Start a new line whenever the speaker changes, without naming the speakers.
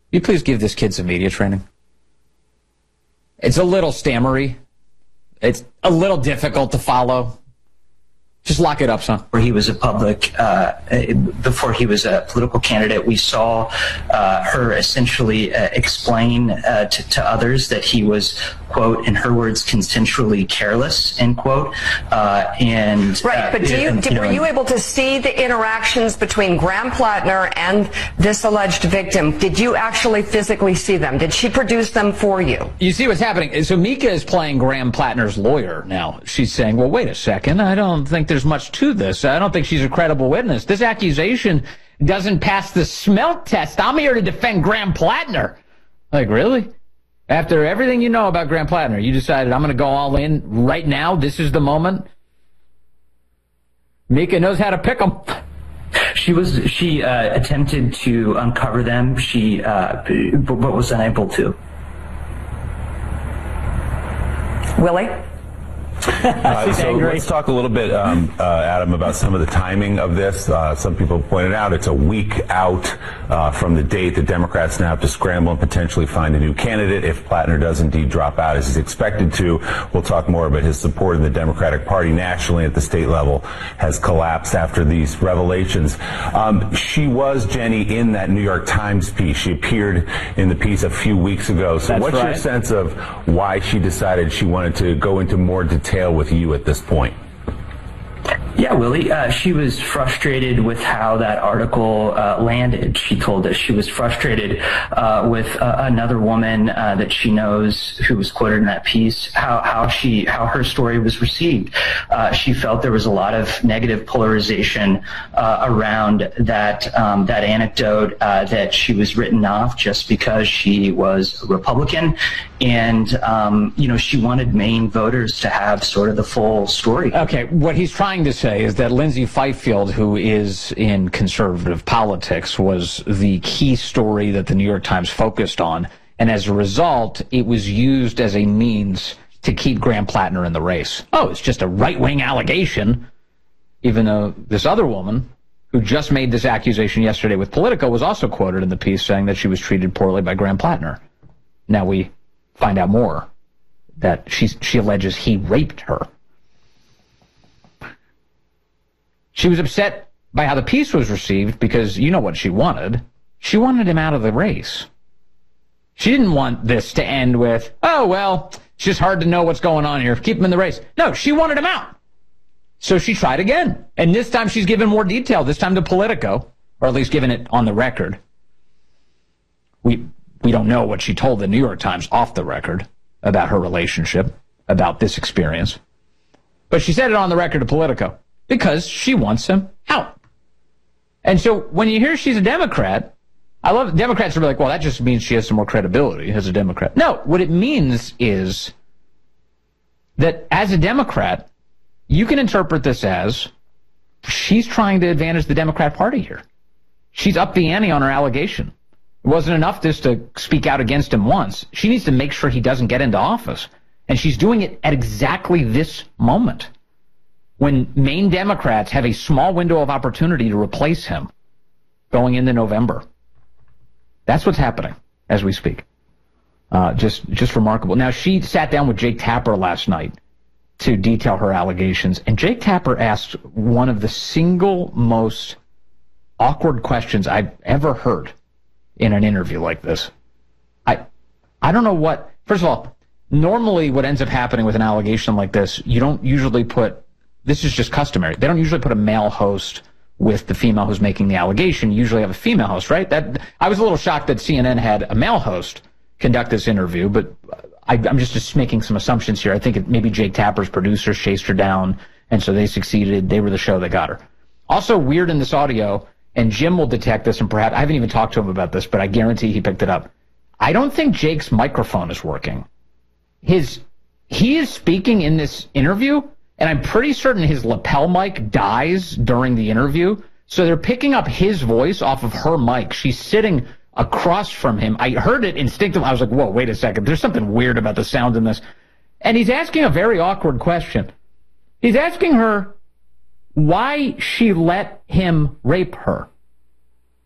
you please give this kid some media training? It's a little stammery. It's a little difficult to follow. Just lock it up, son.
Where he was a public, before he was a political candidate, we saw her essentially explain to others that he was, quote, in her words, consensually careless, end quote.
Right, but were you able to see the interactions between Graham Plattner and this alleged victim? Did you actually physically see them? Did she produce them for you?
You see what's happening? So Mika is playing Graham Plattner's lawyer now. She's saying, well, wait a second. I don't think there's much to this. I don't think she's a credible witness. This accusation doesn't pass the smell test. I'm here to defend Graham Plattner. Like, really? After everything you know about Graham Plattner, you decided I'm going to go all in right now? This is the moment? Mika knows how to pick them.
She attempted to uncover them. She but was unable to.
Willie?
So let's talk a little bit, Adam, about some of the timing of this. Some people pointed out it's a week out from the date. The Democrats now have to scramble and potentially find a new candidate if Plattner does indeed drop out as he's expected to. We'll talk more about his support in the Democratic Party nationally at the state level has collapsed after these revelations. She was, Jenny, in that New York Times piece. She appeared in the piece a few weeks ago. So what's your sense of why she decided she wanted to go into more detail with you at this point?
Yeah, Willie, she was frustrated with how that article landed. She told us she was frustrated with another woman that she knows who was quoted in that piece, how her story was received. She felt there was a lot of negative polarization around that anecdote, that she was written off just because she was a Republican, and she wanted Maine voters to have sort of the full story.
Okay, what he's trying to say is that Lindsay Fifield, who is in conservative politics, was the key story that the New York Times focused on, and as a result, it was used as a means to keep Graham Plattner in the race. Oh, it's just a right-wing allegation, even though this other woman, who just made this accusation yesterday with Politico, was also quoted in the piece saying that she was treated poorly by Graham Plattner. Now we find out more, that she alleges he raped her. She was upset by how the piece was received because you know what she wanted. She wanted him out of the race. She didn't want this to end with, oh, well, it's just hard to know what's going on here. Keep him in the race. No, she wanted him out. So she tried again. And this time she's given more detail, this time to Politico, or at least given it on the record. We don't know what she told the New York Times off the record about her relationship, about this experience. But she said it on the record to Politico. Because she wants him out. And so when you hear she's a Democrat, I love Democrats are like, well, that just means she has some more credibility as a Democrat. No, what it means is that as a Democrat, you can interpret this as she's trying to advantage the Democrat Party here. She's upped the ante on her allegation. It wasn't enough just to speak out against him once. She needs to make sure he doesn't get into office. And she's doing it at exactly this moment, when Maine Democrats have a small window of opportunity to replace him going into November. That's what's happening as we speak. Just remarkable. Now, she sat down with Jake Tapper last night to detail her allegations, and Jake Tapper asked one of the single most awkward questions I've ever heard in an interview like this. I don't know what... First of all, normally what ends up happening with an allegation like this, you don't usually put... This is just customary. They don't usually put a male host with the female who's making the allegation. You usually have a female host, right? I was a little shocked that CNN had a male host conduct this interview, but I'm just making some assumptions here. I think maybe Jake Tapper's producers chased her down, and so they succeeded. They were the show that got her. Also weird in this audio, and Jim will detect this, and perhaps I haven't even talked to him about this, but I guarantee he picked it up. I don't think Jake's microphone is working. He is speaking in this interview, and I'm pretty certain his lapel mic dies during the interview. So they're picking up his voice off of her mic. She's sitting across from him. I heard it instinctively. I was like, whoa, wait a second. There's something weird about the sound in this. And he's asking a very awkward question. He's asking her why she let him rape her.